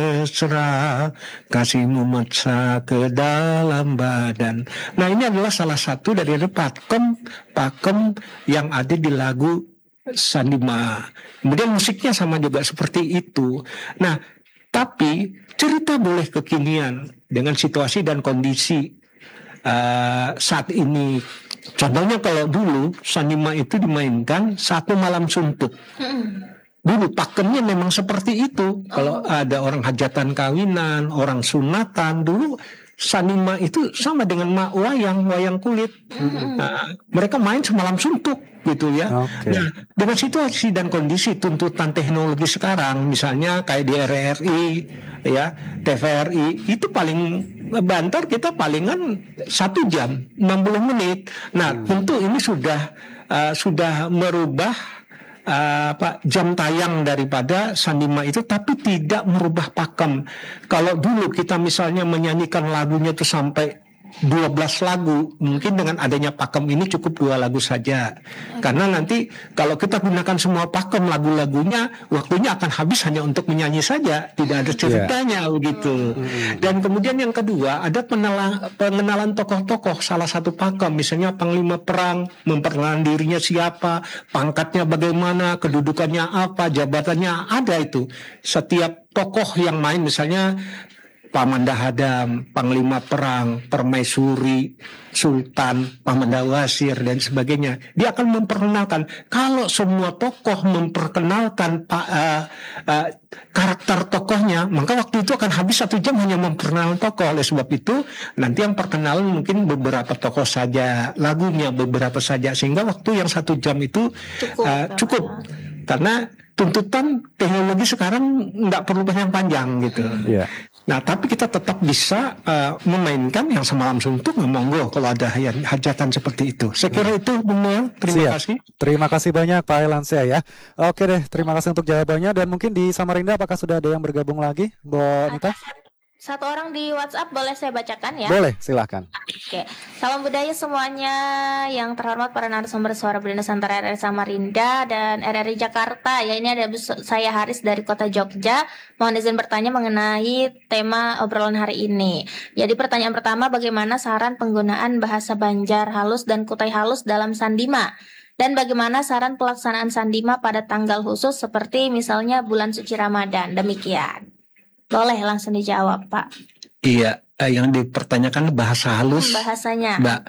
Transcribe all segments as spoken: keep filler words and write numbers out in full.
mesra, kasihmu mesra ke dalam badan. Nah, ini adalah salah satu dari pakem pakem yang ada di lagu Sandima. Kemudian musiknya sama juga seperti itu. Nah, tapi cerita boleh kekinian dengan situasi dan kondisi uh, saat ini. Contohnya kalau dulu Sandima itu dimainkan satu malam suntuk. Dulu pakemnya memang seperti itu. Kalau ada orang hajatan kawinan, orang sunatan, dulu Sandima itu sama dengan mak wayang, wayang kulit. Nah, mereka main semalam suntuk gitu ya. Okay. Nah, dengan situasi dan kondisi tuntutan teknologi sekarang, misalnya kayak di R R I, ya, T V R I, itu paling banter kita palingan satu jam, enam puluh menit. Nah, hmm. tentu ini sudah uh, sudah merubah Uh, apa, jam tayang daripada Sandima itu, tapi tidak merubah pakem. Kalau dulu kita misalnya menyanyikan lagunya itu sampai dua belas lagu, mungkin dengan adanya pakem ini cukup dua lagu saja. Karena nanti kalau kita gunakan semua pakem lagu-lagunya, waktunya akan habis hanya untuk menyanyi saja, tidak ada ceritanya yeah. begitu. Dan kemudian yang kedua, ada pengenalan, pengenalan tokoh-tokoh salah satu pakem, misalnya panglima perang, memperkenalkan dirinya siapa, pangkatnya bagaimana, kedudukannya apa, jabatannya, ada itu. Setiap tokoh yang main, misalnya Pamanda Hadam, Panglima Perang, Permaisuri, Sultan, Pamandawasir, dan sebagainya. Dia akan memperkenalkan. Kalau semua tokoh memperkenalkan uh, uh, karakter tokohnya, maka waktu itu akan habis satu jam hanya memperkenalkan tokoh. Oleh sebab itu, nanti yang perkenalan mungkin beberapa tokoh saja, lagunya beberapa saja, sehingga waktu yang satu jam itu cukup. Uh, cukup. Karena tuntutan teknologi sekarang nggak perlu panjang-panjang gitu. Yeah. Nah, tapi kita tetap bisa uh, memainkan yang semalam suntuk, monggo kalau ada hajatan seperti itu. Saya kira itu, Bung Noel. Terima Siap. kasih. Terima kasih banyak Pak Elansia ya. Oke deh, terima kasih untuk jawabannya. Dan mungkin di Samarinda apakah sudah ada yang bergabung lagi, Bu Nita? Satu orang di WhatsApp, boleh saya bacakan ya? Boleh, silahkan. Oke, salam budaya semuanya yang terhormat para narasumber Suara Budak Nusantara R R I Samarinda dan R R I Jakarta. Ya, ini ada saya Haris dari kota Jogja. Mohon izin bertanya mengenai tema obrolan hari ini. Jadi pertanyaan pertama, bagaimana saran penggunaan bahasa Banjar halus dan Kutai halus dalam Sandima? Dan bagaimana saran pelaksanaan Sandima pada tanggal khusus seperti misalnya bulan suci Ramadan? Demikian. Boleh langsung dijawab, Pak. Iya, yang dipertanyakan bahasa halus. Bahasanya. Mbak,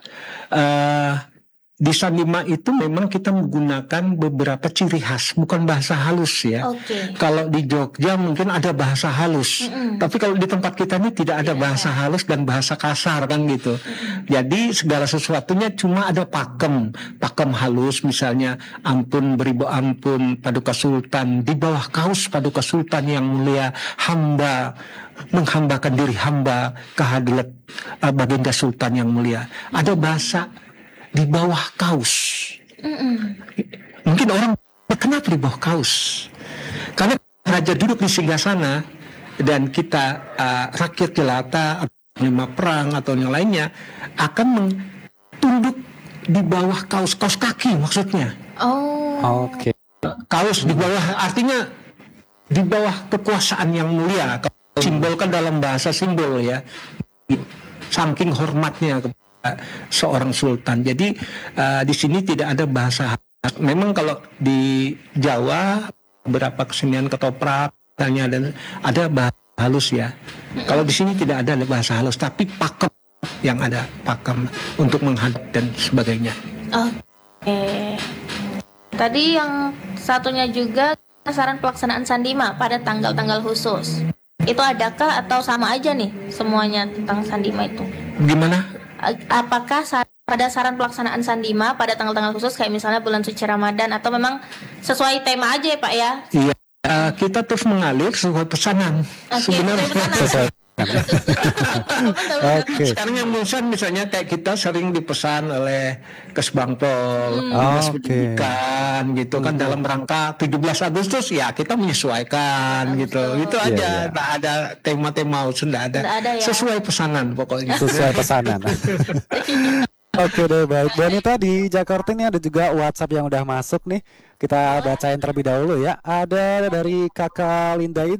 uh, di Sandima itu memang kita menggunakan beberapa ciri khas, bukan bahasa halus ya. Okay. Kalau di Jogja mungkin ada bahasa halus, mm-mm. tapi kalau di tempat kita ini tidak ada yeah. bahasa halus dan bahasa kasar kan gitu. Mm-mm. Jadi segala sesuatunya cuma ada pakem, pakem halus misalnya ampun beribu ampun Paduka Sultan, di bawah kaus Paduka Sultan yang mulia hamba menghambakan diri hamba kehadirat uh, Baginda Sultan yang mulia. Ada bahasa di bawah kaus. Mm-mm. Mungkin orang kenapa di bawah kaus? Karena raja duduk di singgasana dan kita uh, rakyat jelata, panglima perang atau yang lainnya akan tunduk di bawah kaus, kaus kaki maksudnya. Oh. Oke. Okay. Kaus di bawah artinya di bawah kekuasaan yang mulia. Simbolkan dalam bahasa simbol ya. Saking hormatnya seorang sultan. Jadi uh, di sini tidak ada bahasa halus. Memang kalau di Jawa beberapa kesenian ketoprak misalnya dan ada bahasa halus ya. Kalau di sini tidak ada bahasa halus, tapi pakem yang ada, pakem untuk menghadap dan sebagainya. Oke. Tadi yang satunya juga saran pelaksanaan Sandima pada tanggal-tanggal khusus. Itu adakah atau sama aja nih semuanya tentang Sandima itu? Gimana? Apakah pada saran pelaksanaan Sandima pada tanggal-tanggal khusus kayak misalnya bulan suci Ramadan atau memang sesuai tema aja ya Pak ya? Iya, uh, kita terus mengalir sesuai pesanan. Okay, sebenarnya. Okay. Sekarang yang pesan misalnya kayak kita sering dipesan oleh Kesbangpol, hmm. Dinas oh, Pendidikan okay. gitu kan hmm. dalam rangka tujuh belas Agustus ya kita menyesuaikan gitu. Itu aja, yeah, yeah. Nggak ada tema-tema khusus, nggak ada. ada ya? Sesuai pesanan pokoknya. Sesuai pesanan. Oke deh, baik. Bu Anita di Jakarta ini ada juga WhatsApp yang udah masuk nih. Kita bacain terlebih dahulu ya. Ada dari Kakak Linda